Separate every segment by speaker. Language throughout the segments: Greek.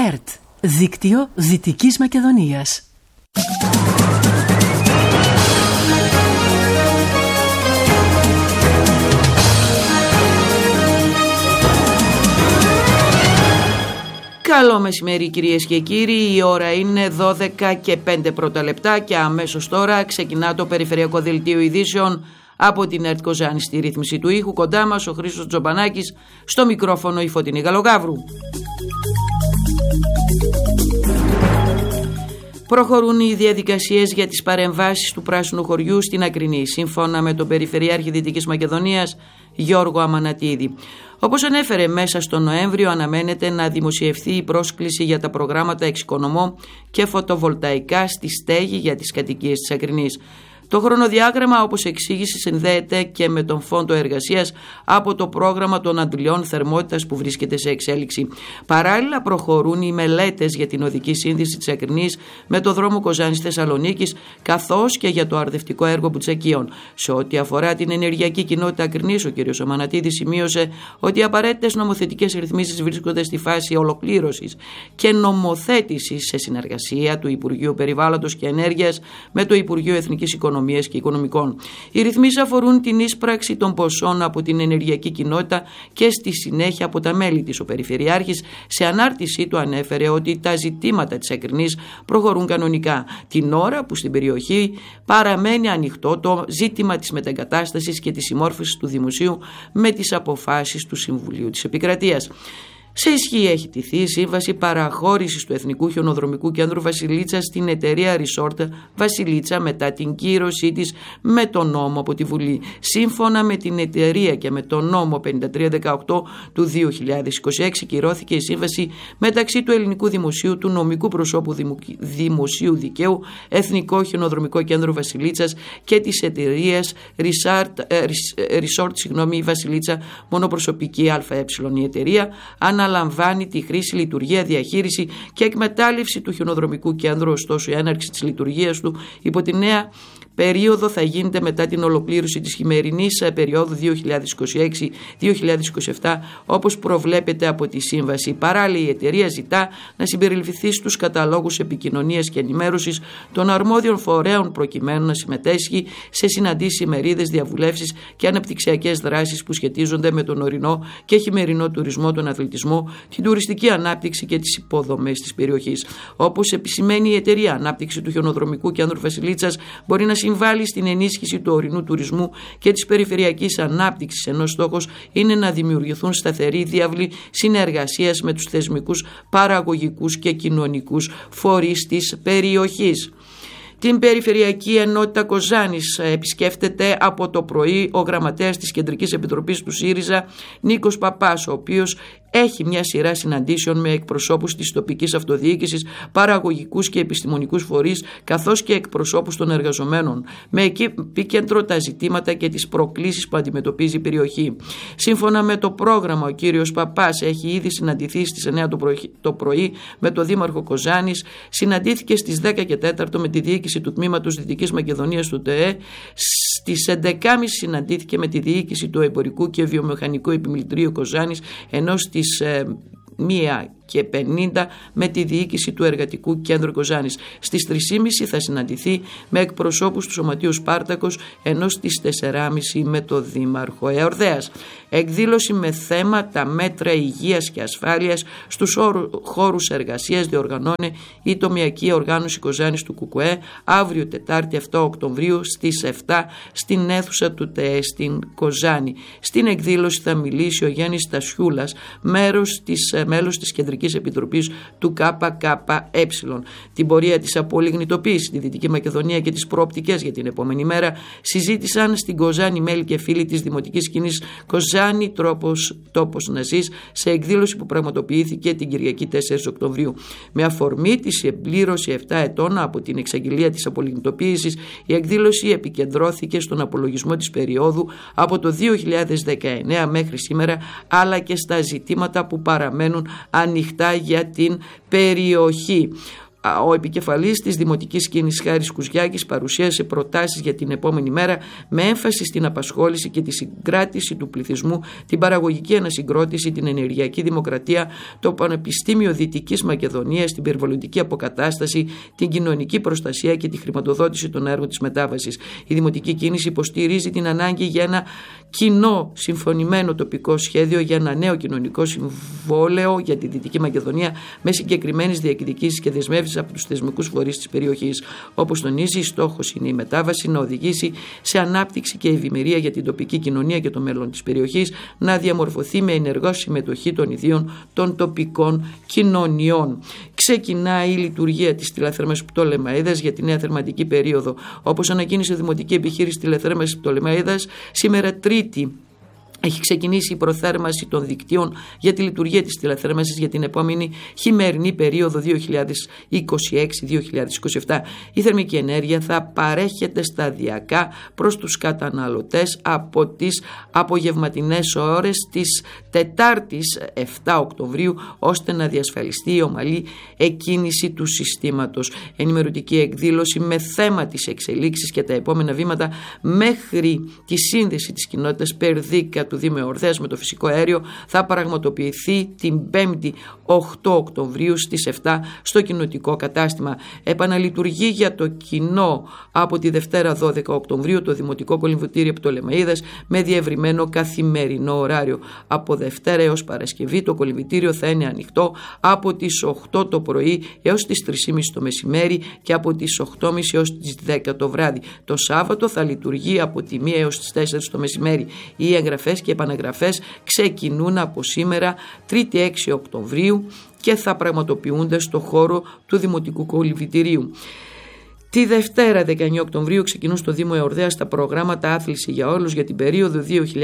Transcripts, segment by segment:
Speaker 1: ΕΡΤ, δίκτυο Δυτικής Μακεδονίας.
Speaker 2: Καλό μεσημέρι κυρίες και κύριοι, η ώρα είναι 12 και 5 πρώτα λεπτά και αμέσως τώρα ξεκινά το Περιφερειακό Δελτίο Ειδήσεων από την ΕΡΤ Κοζάνη. Στη ρύθμιση του ήχου κοντά μας ο Χρήστος Τζομπανάκης, στο μικρόφωνο η Φωτεινή Γαλογάβρου. Προχωρούν οι διαδικασίες για τις παρεμβάσεις του Πράσινου Χωριού στην Ακρινή, σύμφωνα με τον Περιφερειάρχη Δυτικής Μακεδονίας Γιώργο Αμανατίδη. Όπως ανέφερε, μέσα στο Νοέμβριο αναμένεται να δημοσιευθεί η πρόσκληση για τα προγράμματα εξοικονομώ και φωτοβολταϊκά στη στέγη για τις κατοικίες της Ακρινής. Το χρονοδιάγραμμα, όπως εξήγησε, συνδέεται και με τον Φόντο Εργασίας από το πρόγραμμα των αντιλιών θερμότητας που βρίσκεται σε εξέλιξη. Παράλληλα, προχωρούν οι μελέτες για την οδική σύνδεση της Ακρινής με το δρόμο Κοζάνης Θεσσαλονίκης, καθώς και για το αρδευτικό έργο Μπουτσακίων. Σε ό,τι αφορά την ενεργειακή κοινότητα Ακρινής, ο κ. Αμανατίδης σημείωσε ότι οι απαραίτητες νομοθετικές ρυθμίσεις βρίσκονται στη φάση ολοκλήρωσης και νομοθέτησης σε συνεργασία του Υπουργείου Περιβάλλοντος και Ενέργειας με το Υπουργείο Εθνικής Οικονομίας και Οικονομικών. Οι ρυθμίσεις αφορούν την εισπράξη των ποσών από την ενεργειακή κοινότητα και στη συνέχεια από τα μέλη της. Ο Περιφερειάρχης σε ανάρτησή του ανέφερε ότι τα ζητήματα της Ακρινής προχωρούν κανονικά, την ώρα που στην περιοχή παραμένει ανοιχτό το ζήτημα της μετεγκατάστασης και της συμμόρφωσης του Δημοσίου με τις αποφάσεις του Συμβουλίου της Επικρατείας. Σε ισχύ έχει τηθεί η σύμβαση παραχώρησης του Εθνικού Χιονοδρομικού Κέντρου Βασιλίτσα στην εταιρεία Resort Βασιλίτσα μετά την κύρωσή της με τον νόμο από τη Βουλή. Σύμφωνα με την εταιρεία και με τον νόμο 5318 του 2026 κυρώθηκε η σύμβαση μεταξύ του Ελληνικού Δημοσίου, του νομικού προσώπου Δημοσίου Δικαίου Εθνικό Χιονοδρομικό Κέντρο Βασιλίτσας και της εταιρείας Resort Βασιλίτσα Μονοπροσωπική ΑΕ. Η εταιρεία αναλαμβάνει τη χρήση, λειτουργία, διαχείριση και εκμετάλλευση του χιονοδρομικού κέντρου, ωστόσο η έναρξη της λειτουργίας του υπό τη νέα περίοδο θα γίνεται μετά την ολοκλήρωση της χειμερινής περίοδου 2026-2027 όπως προβλέπεται από τη Σύμβαση. Παράλληλα, η εταιρεία ζητά να συμπεριληφθεί στους καταλόγους επικοινωνίας και ενημέρωσης των αρμόδιων φορέων προκειμένου να συμμετέσχει σε συναντήσεις, ημερίδες, διαβουλεύσεις και αναπτυξιακές δράσεις που σχετίζονται με τον ορεινό και χειμερινό τουρισμό, τον αθλητισμό, την τουριστική ανάπτυξη και τις υποδομές της περιοχής. Όπως επισημαίνει η εταιρεία, ανάπτυξη του Χιονοδρομικού Κέντρου Βασιλίτσας μπορεί να συμβάλλει στην ενίσχυση του ορεινού τουρισμού και της περιφερειακής ανάπτυξης, ενώ στόχος είναι να δημιουργηθούν σταθεροί διάβλοι συνεργασίας με τους θεσμικούς, παραγωγικούς και κοινωνικούς φορείς της περιοχής. Την Περιφερειακή Ενότητα Κοζάνης επισκέφτεται από το πρωί ο γραμματέας της Κεντρικής Επιτροπής του ΣΥΡΙΖΑ Νίκος Παπάς, ο οποίος έχει μια σειρά συναντήσεων με εκπροσώπους της τοπικής αυτοδιοίκησης, παραγωγικούς και επιστημονικούς φορείς, καθώς και εκπροσώπους των εργαζομένων, με επίκεντρο τα ζητήματα και τις προκλήσεις που αντιμετωπίζει η περιοχή. Σύμφωνα με το πρόγραμμα, ο κύριος Παπάς έχει ήδη συναντηθεί στις 9 το πρωί με τον Δήμαρχο Κοζάνης, συναντήθηκε στις 10 και 4 με τη διοίκηση του Τμήματος Δυτικής Μακεδονίας του ΤΕΕ, στις 11.30 συναντήθηκε με τη διοίκηση του Εμπορικού και Βιομηχανικού Επιμελητηρίου Κοζάνης, ενώ στις 1:50 με τη διοίκηση του Εργατικού Κέντρου Κοζάνης. Στις 3:30 θα συναντηθεί με εκπροσώπους του Σωματείου Σπάρτακος, ενώ στις 4:30 με το Δήμαρχο Εορδέας. Εκδήλωση με θέμα τα μέτρα υγείας και ασφάλειας στους χώρους εργασίας διοργανώνει η τομεακή οργάνωση Κοζάνης του ΚΚΕ αύριο Τετάρτη 7 Οκτωβρίου στις 7 στην αίθουσα του ΤΕΕ στην Κοζάνη. Στην εκδήλωση θα μιλήσει ο Γιάννης Στασιούλας, μέλος της Κεντρικής Επιτροπής του ΚΚΕ. Την πορεία της απολιγνητοποίησης στη Δυτική Μακεδονία και τις προοπτικές για την επόμενη μέρα συζήτησαν στην Κοζάνη μέλη και φίλοι της δημοτικής σκηνής Κοζάνη τόπος να ζεις, σε εκδήλωση που πραγματοποιήθηκε την Κυριακή 4 Οκτωβρίου. Με αφορμή τη συμπλήρωση 7 ετών από την εξαγγελία της απολιγνητοποίησης, η εκδήλωση επικεντρώθηκε στον απολογισμό της περίοδου από το 2019 μέχρι σήμερα, αλλά και στα ζητήματα που παραμένουν ανοιχτά για την περιοχή. Ο επικεφαλής της Δημοτικής Κίνησης Χάρης Κουζιάκης παρουσίασε προτάσεις για την επόμενη μέρα με έμφαση στην απασχόληση και τη συγκράτηση του πληθυσμού, την παραγωγική ανασυγκρότηση, την ενεργειακή δημοκρατία, το Πανεπιστήμιο Δυτικής Μακεδονίας, την περιβαλλοντική αποκατάσταση, την κοινωνική προστασία και τη χρηματοδότηση των έργων της μετάβασης. Η Δημοτική Κίνηση υποστηρίζει την ανάγκη για ένα κοινό συμφωνημένο τοπικό σχέδιο για ένα νέο κοινωνικό συμβόλαιο για τη Δυτική Μακεδονία με συγκεκριμένες διεκδικήσεις και δεσμεύσεις από τους θεσμικούς φορείς της περιοχής. Όπως τονίζει, στόχος είναι η μετάβαση να οδηγήσει σε ανάπτυξη και ευημερία για την τοπική κοινωνία και το μέλλον της περιοχής, να διαμορφωθεί με ενεργό συμμετοχή των ιδίων των τοπικών κοινωνιών. Ξεκινάει η λειτουργία της τηλεθέρμανσης Πτολεμαΐδας για τη νέα θερματική περίοδο. Όπως ανακοίνησε η Δημοτική Επιχείρηση Τηλεθέρμανσης Πτολεμαΐδας, σήμερα Τρίτη έχει ξεκινήσει η προθέρμανση των δικτύων για τη λειτουργία της τηλεθέρμανσης για την επόμενη χειμερινή περίοδο 2026-2027. Η θερμική ενέργεια θα παρέχεται σταδιακά προς τους καταναλωτές από τις απογευματινές ώρες της Τετάρτης 7 Οκτωβρίου, ώστε να διασφαλιστεί η ομαλή εκκίνηση του συστήματος. Ενημερωτική εκδήλωση με θέμα τις εξελίξεις και τα επόμενα βήματα μέχρι τη σύνδεση της κοινότητας Περδίκα του Δήμου Εορδαίας με το φυσικό αέριο θα πραγματοποιηθεί την 5η 8 Οκτωβρίου στις 7 στο κοινοτικό κατάστημα. Επαναλειτουργεί για το κοινό από τη Δευτέρα 12 Οκτωβρίου το Δημοτικό Κολυμβητήριο Πτολεμαΐδας με διευρυμένο καθημερινό ωράριο. Από Δευτέρα έως Παρασκευή το κολυμβητήριο θα είναι ανοιχτό από τις 8 το πρωί έως τις 3.30 το μεσημέρι και από τις 8.30 έως τις 10 το βράδυ. Το Σάββατο θα λειτουργεί από τη 1 έως τις 4 το μεσημέρι. Οι εγγραφές και επαναγραφές ξεκινούν από σήμερα 3η 6 Οκτωβρίου και θα πραγματοποιούνται στο χώρο του Δημοτικού Κολυμβητηρίου. Τη Δευτέρα 19 Οκτωβρίου ξεκινούν στο Δήμο Εορδαίας τα προγράμματα άθληση για όλους για την περίοδο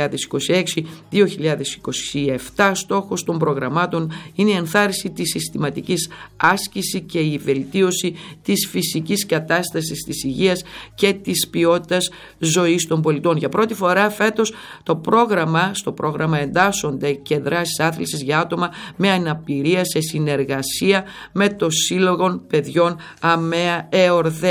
Speaker 2: 2026-2027. Στόχος των προγραμμάτων είναι η ενθάρρυνση της συστηματικής άσκησης και η βελτίωση της φυσικής κατάστασης της υγείας και της ποιότητας ζωής των πολιτών. Για πρώτη φορά φέτος στο πρόγραμμα εντάσσονται και δράσεις άθλησης για άτομα με αναπηρία σε συνεργασία με το Σύλλογο Παιδιών ΑΜΕΑ Εορδαίας.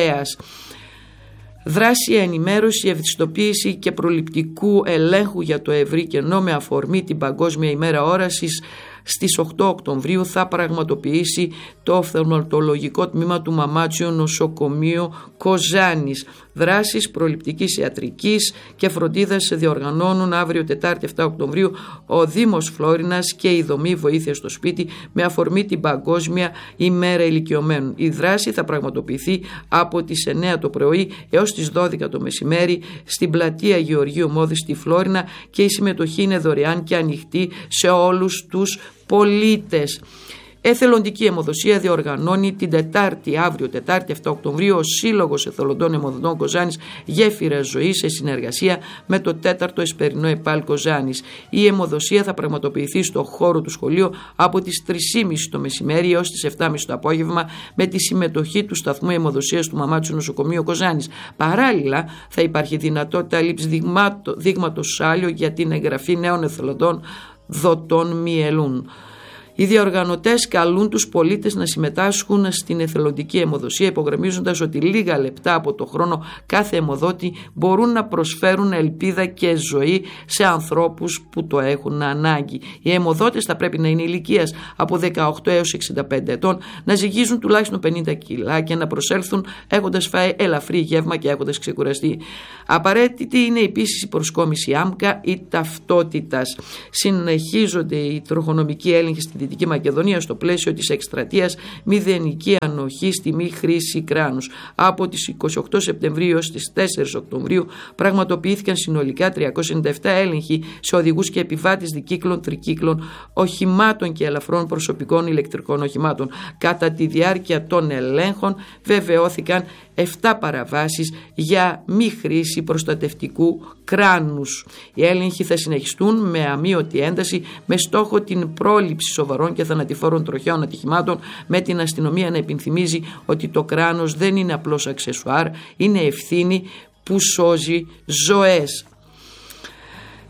Speaker 2: Δράση, ενημέρωση, ευαισθητοποίηση και προληπτικού ελέγχου για το ευρύ κενό με αφορμή την Παγκόσμια ημέρα όρασης στις 8 Οκτωβρίου θα πραγματοποιήσει το οφθαλμολογικό τμήμα του Μαμάτσιο Νοσοκομείο Κοζάνης. Δράσεις προληπτικής ιατρικής και φροντίδας διοργανώνουν αύριο Τετάρτη 7 Οκτωβρίου ο Δήμος Φλόρινας και η Δομή Βοήθεια στο Σπίτι με αφορμή την Παγκόσμια ημέρα ηλικιωμένων. Η δράση θα πραγματοποιηθεί από τις 9 το πρωί έως τις 12 το μεσημέρι στην πλατεία Γεωργίου Μόδη στη Φλόρινα και η συμμετοχή είναι δωρεάν και ανοιχτή σε όλους τους πολίτες. Εθελοντική αιμοδοσία διοργανώνει την Τετάρτη, αύριο Τετάρτη 7 Οκτωβρίου, ο Σύλλογος Εθελοντών Αιμοδοτών Κοζάνης Γέφυρας Ζωής σε συνεργασία με το 4ο Εσπερινό ΕΠΑΛ Κοζάνης. Η αιμοδοσία θα πραγματοποιηθεί στο χώρο του σχολείου από τις 3.30 το μεσημέρι έως τις 7.30 το απόγευμα με τη συμμετοχή του σταθμού αιμοδοσίας του Μαμάτσου Νοσοκομείου Κοζάνης. Παράλληλα, θα υπάρχει δυνατότητα λήψης δείγματος σάλιο για την εγγραφή νέων εθελοντών δοτών μυελούν. Οι διοργανωτές καλούν τους πολίτες να συμμετάσχουν στην εθελοντική αιμοδοσία, υπογραμμίζοντας ότι λίγα λεπτά από το χρόνο κάθε αιμοδότη μπορούν να προσφέρουν ελπίδα και ζωή σε ανθρώπους που το έχουν ανάγκη. Οι αιμοδότες θα πρέπει να είναι ηλικίας από 18 έως 65 ετών, να ζυγίζουν τουλάχιστον 50 κιλά και να προσέλθουν έχοντας φάει ελαφρύ γεύμα και έχοντας ξεκουραστεί. Απαραίτητη είναι επίσης η προσκόμιση άμκα ή ταυτότητας. Συνεχίζονται οι τροχονομικοί έλεγχοι στη Δυτική Μακεδονία στο πλαίσιο της εκστρατείας μηδενική ανοχή στη μη χρήση κράνους. Από τις 28 Σεπτεμβρίου έως τις 4 Οκτωβρίου πραγματοποιήθηκαν συνολικά 397 έλεγχοι σε οδηγούς και επιβάτες δικύκλων, τρικύκλων, οχημάτων και ελαφρών προσωπικών ηλεκτρικών οχημάτων. Κατά τη διάρκεια των ελέγχων βεβαιώθηκαν 7 παραβάσεις για μη χρήση προστατευτικού κράνους. Οι έλεγχοι θα συνεχιστούν με αμείωτη ένταση με στόχο την πρόληψη σοβαρών και θανατηφόρων τροχαίων ατυχημάτων, με την αστυνομία να υπενθυμίζει ότι το κράνος δεν είναι απλώς αξεσουάρ, είναι ευθύνη που σώζει ζωές.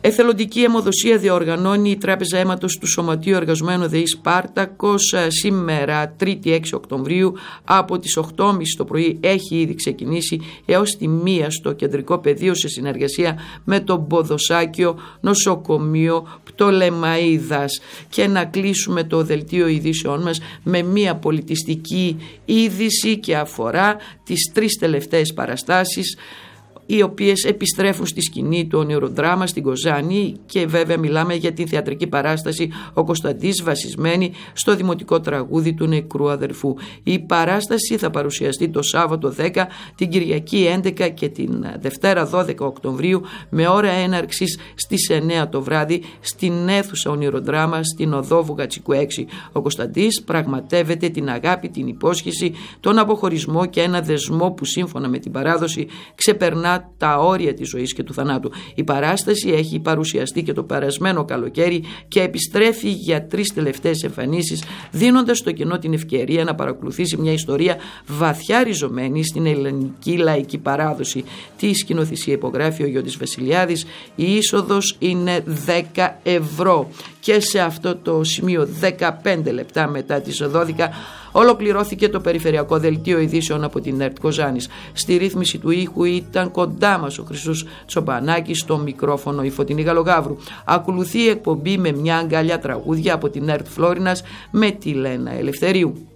Speaker 2: Εθελοντική αιμοδοσία διοργανώνει η Τράπεζα Αίματος του Σωματείου Εργαζομένου ΔΕΗ Σπάρτακος σήμερα 3η 6 Οκτωβρίου από τις 8.30 το πρωί έχει ήδη ξεκινήσει έως τη 1 στο κεντρικό πεδίο σε συνεργασία με το Ποδοσάκιο Νοσοκομείο Πτολεμαΐδας. Και να κλείσουμε το δελτίο ειδήσεών μας με μια πολιτιστική είδηση και αφορά τις 3 τελευταίες παραστάσεις οι οποίες επιστρέφουν στη σκηνή του ονειροδράμα στην Κοζάνη, και βέβαια μιλάμε για την θεατρική παράσταση «Ο Κωνσταντής», βασισμένη στο δημοτικό τραγούδι του νεκρού αδερφού. Η παράσταση θα παρουσιαστεί το Σάββατο 10, την Κυριακή 11 και την Δευτέρα 12 Οκτωβρίου με ώρα έναρξης στις 9 το βράδυ στην αίθουσα ονειροδράμα στην οδό Βουγατσικού 6. Ο Κωνσταντής πραγματεύεται την αγάπη, την υπόσχεση, τον αποχωρισμό και ένα δεσμό που σύμφωνα με την παράδοση ξεπερνά τα όρια της ζωής και του θανάτου. Η παράσταση έχει παρουσιαστεί και το περασμένο καλοκαίρι και επιστρέφει για 3 τελευταίες εμφανίσεις, δίνοντας στο κοινό την ευκαιρία να παρακολουθήσει μια ιστορία βαθιά ριζωμένη στην ελληνική λαϊκή παράδοση. Τη σκηνοθεσία υπογράφει ο Γιώτης Βασιλιάδης. Η είσοδος είναι 10 ευρώ. Και σε αυτό το σημείο, 15 λεπτά μετά τις 12, ολοκληρώθηκε το περιφερειακό δελτίο ειδήσεων από την ΕΡΤ Κοζάνης. Στη ρύθμιση του ήχου ήταν κοντά μας ο Χρυσούς Τσομπανάκης, στο μικρόφωνο η Φωτεινή Γαλογάβρου. Ακολουθεί η εκπομπή με μια αγκαλιά τραγούδια από την ΕΡΤ Φλόρινας με τη Λένα Ελευθερίου.